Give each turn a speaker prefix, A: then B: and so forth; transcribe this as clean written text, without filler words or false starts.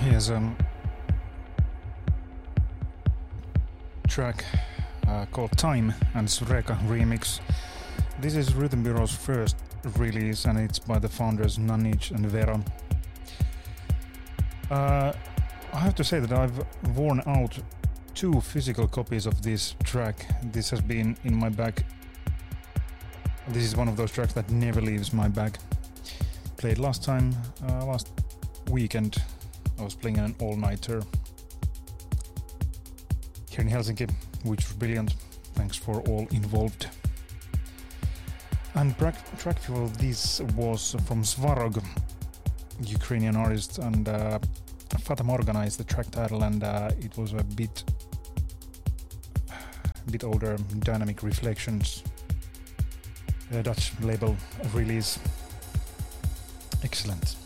A: Here's a track called Time and Sureka remix. This is Rhythm Bureau's first release and it's by the founders Nanich and Vera. I have to say that I've worn out 2 physical copies of this track. This has been in my bag. This is one of those tracks that never leaves my bag. Played last weekend. I was playing an all-nighter here in Helsinki, which was brilliant. Thanks for all involved. And track for this was from Svarog, Ukrainian artist, and Fata Morgana is the track title, and it was a bit older, Dynamic Reflections, Dutch label release. Excellent.